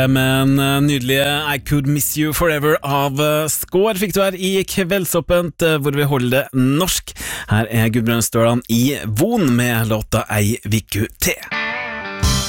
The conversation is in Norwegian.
Men nydelige I Could Miss You Forever av Skår fikk du her i Kveldsåpent, hvor vi holder det norsk. Her Gudbrand Stølan i Von med låta Ei Viku Te.